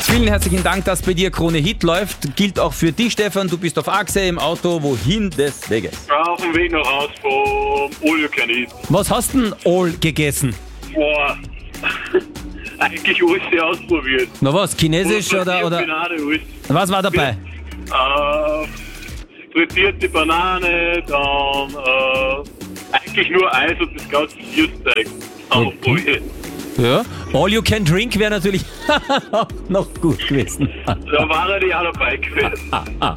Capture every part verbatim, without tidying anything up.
Vielen herzlichen Dank, dass bei dir Krone Hit läuft. Gilt auch für dich, Stefan. Du bist auf Achse im Auto. Wohin des Weges? Auf dem Weg nach Hause vom All You Can Eat. Was hast du denn all gegessen? Boah, eigentlich alles sehr ausprobiert. Na was, chinesisch Und oder, oder Panade, alles. was war dabei? Äh, frittierte Banane, dann äh, eigentlich nur Eis und das ganze Süßzeug. Okay. Ja, all you can drink wäre natürlich noch gut gewesen. Da war er ja auch dabei gewesen.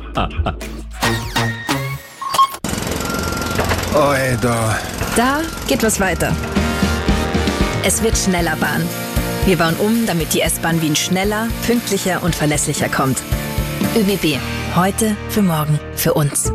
Alter. Da geht was weiter. Es wird schneller Bahn. Wir bauen um, damit die S-Bahn Wien schneller, pünktlicher und verlässlicher kommt. ÖBB. Heute, für morgen, für uns.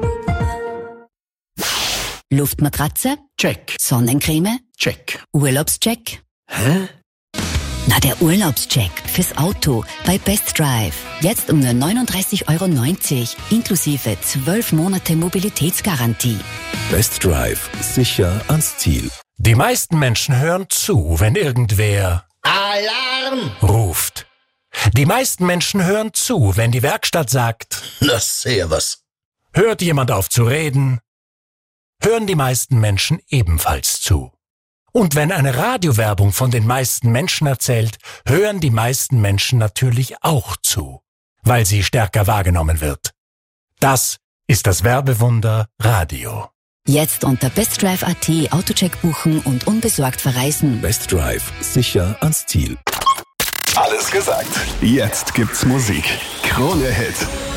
Luftmatratze? Check. Sonnencreme? Check. Urlaubscheck? Hä? Na, der Urlaubscheck fürs Auto bei Best Drive. Jetzt um nur neununddreißig Euro neunzig, inklusive zwölf Monate Mobilitätsgarantie. Best Drive. Sicher ans Ziel. Die meisten Menschen hören zu, wenn irgendwer Alarm! ruft. Die meisten Menschen hören zu, wenn die Werkstatt sagt, Na, servus. hört jemand auf zu reden, hören die meisten Menschen ebenfalls zu. Und wenn eine Radiowerbung von den meisten Menschen erzählt, hören die meisten Menschen natürlich auch zu, weil sie stärker wahrgenommen wird. Das ist das Werbewunder Radio. Jetzt unter bestdrive punkt at Autocheck buchen und unbesorgt verreisen. Best Drive. Sicher ans Ziel. Alles gesagt. Jetzt gibt's Musik. Krone Hit.